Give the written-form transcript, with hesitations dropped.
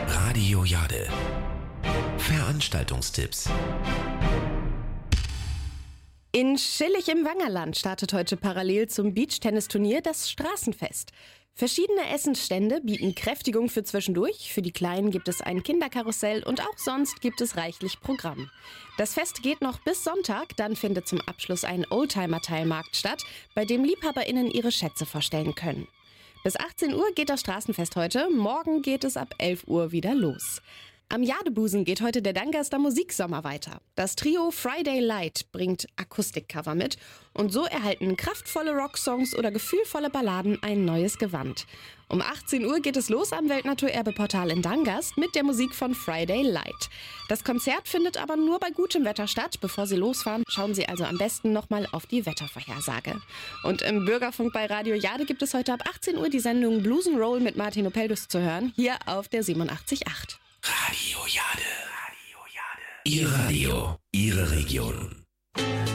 Radio Jade. Veranstaltungstipps. In Schillig im Wangerland startet heute parallel zum Beachtennisturnier das Straßenfest. Verschiedene Essensstände bieten Kräftigung für zwischendurch. Für die Kleinen gibt es ein Kinderkarussell und auch sonst gibt es reichlich Programm. Das Fest geht noch bis Sonntag, dann findet zum Abschluss ein Oldtimer-Teilmarkt statt, bei dem LiebhaberInnen ihre Schätze vorstellen können. Bis 18 Uhr geht das Straßenfest heute, morgen geht es ab 11 Uhr wieder los. Am Jadebusen geht heute der Dangaster Musiksommer weiter. Das Trio Friday Light bringt Akustikcover mit und so erhalten kraftvolle Rocksongs oder gefühlvolle Balladen ein neues Gewand. Um 18 Uhr geht es los am Weltnaturerbeportal in Dangast mit der Musik von Friday Light. Das Konzert findet aber nur bei gutem Wetter statt. Bevor Sie losfahren, schauen Sie also am besten nochmal auf die Wettervorhersage. Und im Bürgerfunk bei Radio Jade gibt es heute ab 18 Uhr die Sendung Blues & Roll mit Martin Opeldus zu hören, hier auf der 87.8. Radio Jade. Ihr Radio, Ihre Region.